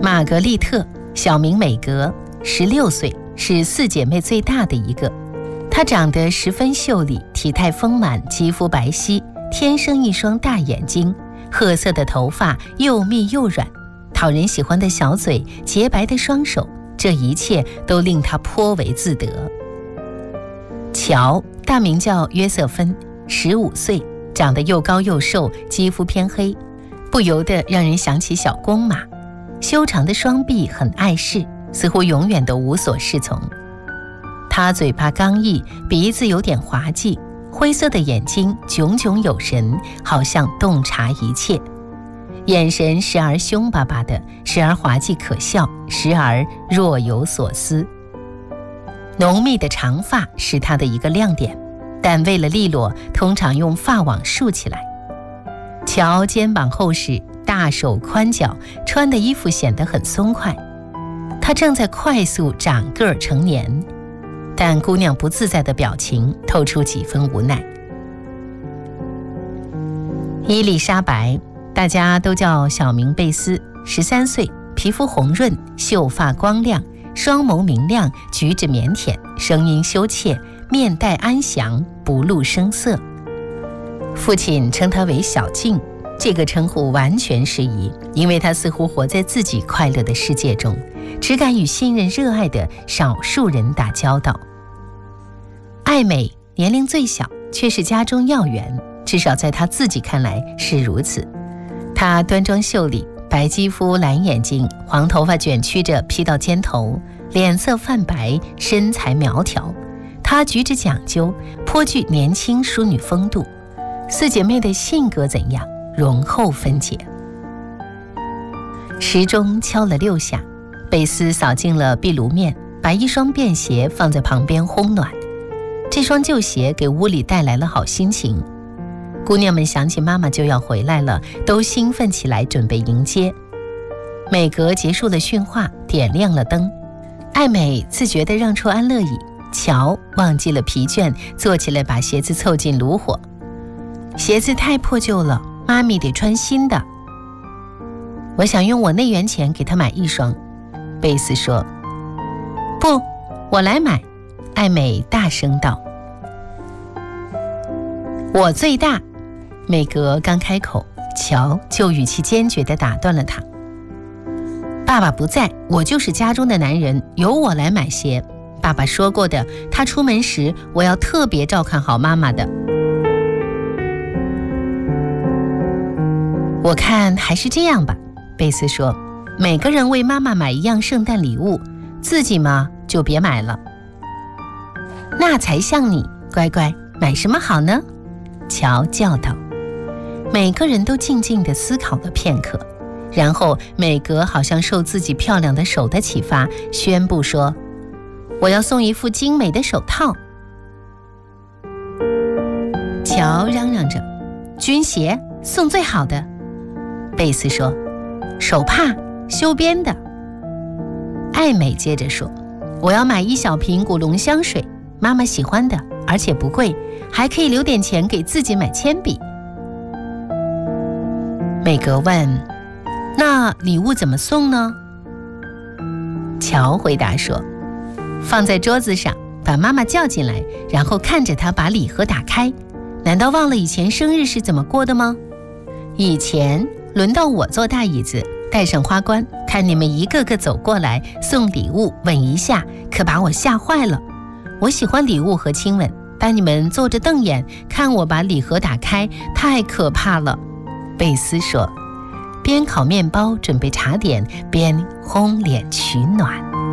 玛格丽特，小名美格，16岁，是4姐妹最大的一个。她长得十分秀丽，体态丰满，肌肤白皙，天生一双大眼睛，褐色的头发又密又软，讨人喜欢的小嘴，洁白的双手，这一切都令她颇为自得。乔，大名叫约瑟芬，15岁，长得又高又瘦，肌肤偏黑，不由得让人想起小公马。修长的双臂很碍事，似乎永远都无所适从。他嘴巴刚毅，鼻子有点滑稽，灰色的眼睛炯炯有神，好像洞察一切。眼神时而凶巴巴的，时而滑稽可笑，时而若有所思。浓密的长发是他的一个亮点，但为了利落，通常用发网束起来。乔肩膀厚实，大手宽脚，穿的衣服显得很松快。他正在快速长个儿成年，但姑娘不自在的表情透出几分无奈。伊丽莎白，大家都叫小名贝斯，13岁，皮肤红润，秀发光亮，双眸明亮，举止腼腆，声音羞怯，面带安详，不露声色。父亲称她为小静，这个称呼完全适宜，因为她似乎活在自己快乐的世界中，只敢与信任热爱的少数人打交道。艾美年龄最小，却是家中要员，至少在她自己看来是如此。她端庄秀丽，白肌肤蓝眼睛，黄头发卷曲着披到肩头，脸色泛白，身材苗条。她举止讲究，颇具年轻淑女风度。4姐妹的性格怎样，容后分解。时钟敲了6下，贝斯扫净了壁炉面，把一双便鞋放在旁边烘暖。这双旧鞋给屋里带来了好心情。姑娘们想起妈妈就要回来了，都兴奋起来准备迎接。美格结束了训话，点亮了灯。艾美自觉地让出安乐椅，乔忘记了疲倦，坐起来把鞋子凑近炉火。鞋子太破旧了，妈咪得穿新的。我想用我内元钱给她买一双，贝斯说。不，我来买，艾美大声道。我最大，美格刚开口，乔就语气坚决地打断了他。爸爸不在，我就是家中的男人，由我来买鞋。爸爸说过的，他出门时我要特别照看好妈妈的。我看还是这样吧，贝斯说，每个人为妈妈买一样圣诞礼物，自己嘛就别买了。那才像你，乖乖，买什么好呢？乔叫道。每个人都静静地思考了片刻，然后美格好像受自己漂亮的手的启发，宣布说，我要送一副精美的手套。乔嚷嚷着，军鞋，送最好的。贝斯说，手帕，修边的。艾美接着说，我要买1小瓶古龙香水，妈妈喜欢的，而且不贵，还可以留点钱给自己买铅笔。美格问，那礼物怎么送呢？乔回答说，放在桌子上，把妈妈叫进来，然后看着她把礼盒打开。难道忘了以前生日是怎么过的吗？以前轮到我坐大椅子，戴上花冠，看你们一个个走过来送礼物，吻一下，可把我吓坏了。我喜欢礼物和亲吻，但你们坐着瞪眼看我把礼盒打开，太可怕了。贝斯说，边烤面包准备茶点，边烘脸取暖。